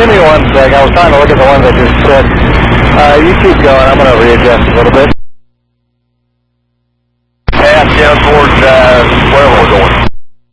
give me one sec. I was trying to look at the ones I just said. You keep going. I'm going to readjust a little bit.